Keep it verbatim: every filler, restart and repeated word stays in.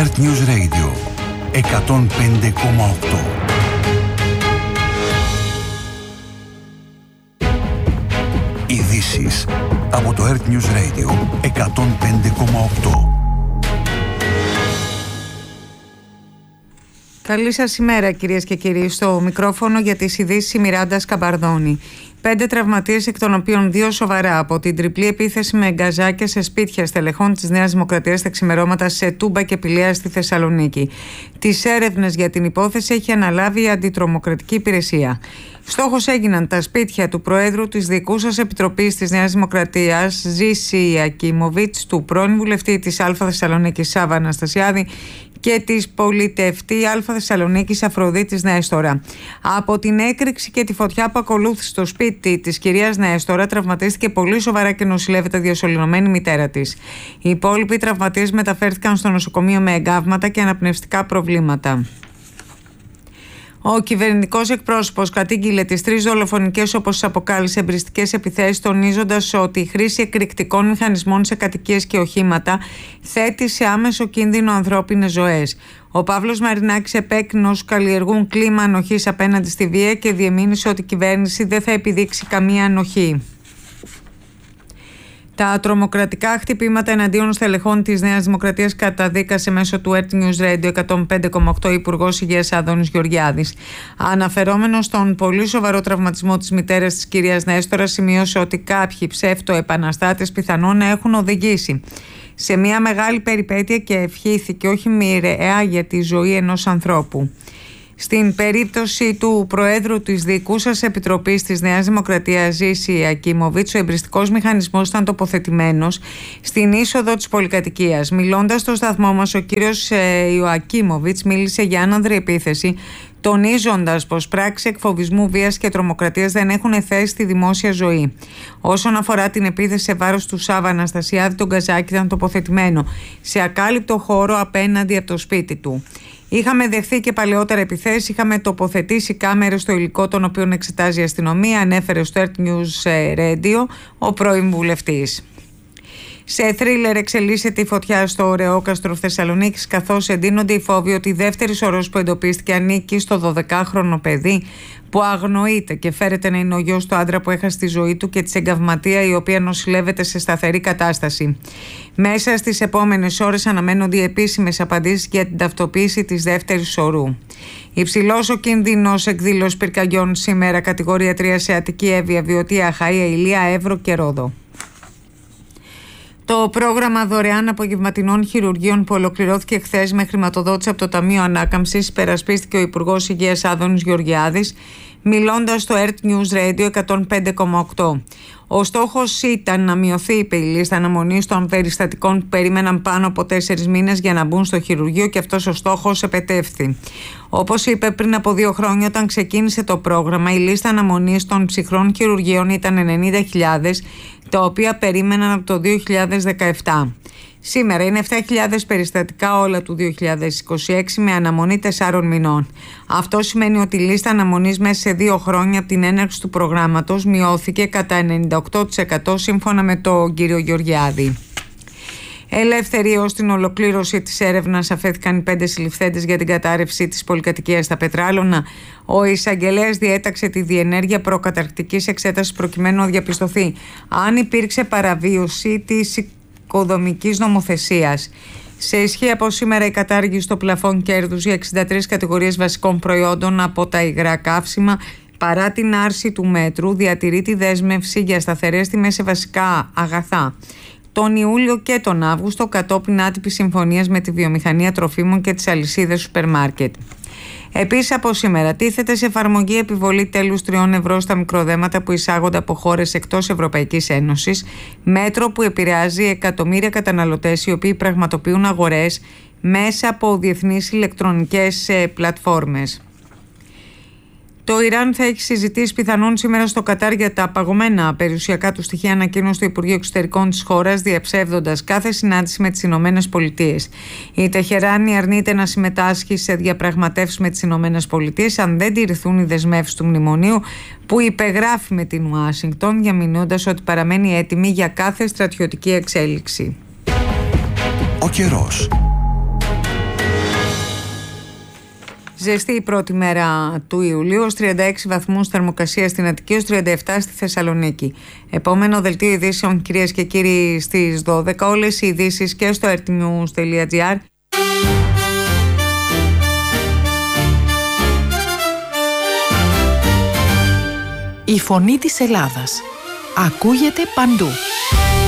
Earth News Radio εκατόν πέντε κόμμα οκτώ. Ειδήσεις από το Earth News Radio εκατόν πέντε κόμμα οκτώ. Καλή σας ημέρα κυρίες και κύριοι. Στο μικρόφωνο για τις ειδήσεις η Μιράντα Σκαμπαρδόνη. Πέντε τραυματίες, εκ των οποίων δύο σοβαρά, από την τριπλή επίθεση με γκαζάκια σε σπίτια στελεχών της Νέας Δημοκρατίας τα ξημερώματα σε Τούμπα και Πηλαία στη Θεσσαλονίκη. Τις έρευνες για την υπόθεση έχει αναλάβει η Αντιτρομοκρατική Υπηρεσία. Στόχος έγιναν τα σπίτια του Προέδρου της Διοικούσας Επιτροπής της Νέας Δημοκρατίας, Ζήση Ακίμοβιτς, του πρώην βουλευτή της Α Θεσσαλονίκης Σάβα Αναστασιάδη και της πολιτευτή Α Θεσσαλονίκης Αφροδίτης Νέστορα. Από την έκρηξη και τη φωτιά που ακολούθησε στο σπίτι της κυρίας Νέστορα, τραυματίστηκε πολύ σοβαρά και νοσηλεύεται διασωληνωμένη μητέρα της. Οι υπόλοιποι τραυματίες μεταφέρθηκαν στο νοσοκομείο με εγκάβματα και αναπνευστικά προβλήματα. Ο κυβερνητικός εκπρόσωπος κατήγγειλε τις τρεις δολοφονικές, όπως τις αποκάλυψε, εμπριστικές επιθέσεις, τονίζοντας ότι η χρήση εκρηκτικών μηχανισμών σε κατοικίες και οχήματα θέτει σε άμεσο κίνδυνο ανθρώπινες ζωές. Ο Παύλος Μαρινάκης επέκρινε όσους καλλιεργούν κλίμα ανοχής απέναντι στη βία και διεμήνυσε ότι η κυβέρνηση δεν θα επιδείξει καμία ανοχή. Τα τρομοκρατικά χτυπήματα εναντίον στελεχών της Νέας Δημοκρατίας καταδίκασε μέσω του Earth News Radio εκατόν πέντε κόμμα οκτώ Υπουργός Υγείας Άδωνης Γεωργιάδης. Αναφερόμενος στον πολύ σοβαρό τραυματισμό της μητέρας της κυρίας Νέστορα, σημείωσε ότι κάποιοι ψεύτο-επαναστάτες πιθανόν να έχουν οδηγήσει σε μια μεγάλη περιπέτεια και ευχήθηκε όχι μοιραία για τη ζωή ενός ανθρώπου. Στην περίπτωση του Προέδρου της Διοικούσας Επιτροπής της Νέας Δημοκρατίας, Ζήση Ακίμοβιτς, ο εμπριστικός μηχανισμός ήταν τοποθετημένος στην είσοδο της πολυκατοικίας. Μιλώντας στο σταθμό μας, ο κύριος Ακίμοβιτς μίλησε για άνανδρη επίθεση, τονίζοντας πως πράξεις εκφοβισμού, βίας και τρομοκρατίας δεν έχουν θέση στη δημόσια ζωή. Όσον αφορά την επίθεση σε βάρος του Σάβα Αναστασιάδη, τον γκαζάκι ήταν τοποθετημένο σε ακάλυπτο χώρο απέναντι από το σπίτι του. Είχαμε δεχθεί και παλαιότερα επιθέσεις, είχαμε τοποθετήσει κάμερες στο υλικό των οποίων εξετάζει η αστυνομία, ανέφερε στο Earth News Radio ο πρώην βουλευτής. Σε θρίλερ εξελίσσεται η φωτιά στο Ρεόκαστρο Θεσσαλονίκης, καθώς εντείνονται οι φόβοι ότι η δεύτερη σωρός που εντοπίστηκε ανήκει στο δωδεκάχρονο παιδί που αγνοείται και φέρεται να είναι ο γιος του άντρα που έχασε τη ζωή του και της εγκαυματία, η οποία νοσηλεύεται σε σταθερή κατάσταση. Μέσα στις επόμενες ώρες αναμένονται οι επίσημες απαντήσεις για την ταυτοποίηση της δεύτερης σωρού. Υψηλός ο κίνδυνος εκδήλωσης πυρκαγιών σήμερα, κατηγορία τρία σε Αττική, Εύβοια, Βιωτία, Αχαΐα, Ηλία, Εύρο και Ρόδο. Το πρόγραμμα δωρεάν απογευματινών χειρουργείων που ολοκληρώθηκε χθες με χρηματοδότηση από το Ταμείο Ανάκαμψης υπερασπίστηκε ο Υπουργός Υγείας Άδωνης Γεωργιάδης, μιλώντας στο Earth News Radio εκατόν πέντε κόμμα οκτώ. Ο στόχος ήταν να μειωθεί η λίστα αναμονής των περιστατικών που περίμεναν πάνω από τέσσερις μήνες για να μπουν στο χειρουργείο, και αυτός ο στόχος επετεύθη. Όπως είπε πριν από δύο χρόνια, όταν ξεκίνησε το πρόγραμμα, η λίστα αναμονής των ψυχρών χειρουργείων ήταν ενενήντα χιλιάδες, τα οποία περίμεναν από το δύο χιλιάδες δεκαεπτά. Σήμερα είναι επτά χιλιάδες περιστατικά όλα του δύο χιλιάδες είκοσι έξι με αναμονή τεσσάρων μηνών. Αυτό σημαίνει ότι η λίστα αναμονής μέσα σε δύο χρόνια από την έναρξη του προγράμματος μειώθηκε κατά ενενήντα οκτώ τοις εκατό σύμφωνα με τον κύριο Γεωργιάδη. Ελεύθεροι ως την ολοκλήρωση της έρευνας αφέθηκαν οι πέντε συλληφθέντες για την κατάρρευση της πολυκατοικίας στα Πετράλωνα. Ο εισαγγελέας διέταξε τη διενέργεια προκαταρκτικής εξέτασης προκειμένου να διαπιστωθεί αν υπήρξε παραβίωση της οικοδομικής νομοθεσίας. Σε ισχύ από σήμερα η κατάργηση στο πλαφόν κέρδους για εξήντα τρεις κατηγορίες βασικών προϊόντων από τα υγρά καύσιμα. Παρά την άρση του μέτρου, διατηρεί τη δέσμευση για σταθερές τιμές σε βασικά αγαθά τον Ιούλιο και τον Αύγουστο, κατόπιν άτυπης συμφωνίας με τη βιομηχανία τροφίμων και τις αλυσίδες σούπερ μάρκετ. Επίσης, από σήμερα τίθεται σε εφαρμογή επιβολή τέλους τριών ευρώ στα μικροδέματα που εισάγονται από χώρες εκτός Ευρωπαϊκής Ένωσης, μέτρο που επηρεάζει εκατομμύρια καταναλωτές οι οποίοι πραγματοποιούν αγορές μέσα από διεθνείς ηλεκτρονικές πλατφόρμες. Το Ιράν θα έχει συζητήσει πιθανόν σήμερα στο Κατάρ για τα παγωμένα περιουσιακά του στοιχεία, ανακοίνωσε το Υπουργείο Εξωτερικών της χώρας, διαψεύδοντας κάθε συνάντηση με τις Ηνωμένες Πολιτείες. Η Τεχεράνη αρνείται να συμμετάσχει σε διαπραγματεύσεις με τις Ηνωμένες Πολιτείες αν δεν τηρηθούν οι δεσμεύσεις του μνημονίου που υπεγράφει με την Ουάσιγκτον, διαμηνώντας ότι παραμένει έτοιμη για κάθε στρατιωτική εξέλιξη. Ο καιρός. Ζεστή η πρώτη μέρα του Ιουλίου, ως τριάντα έξι βαθμούς θερμοκρασία στην Αττική, ως τριάντα επτά στη Θεσσαλονίκη. Επόμενο δελτίο ειδήσεων, κυρίες και κύριοι, στις δώδεκα. Όλες οι ειδήσεις και στο ertnews τελεία gr. Η φωνή της Ελλάδας ακούγεται παντού.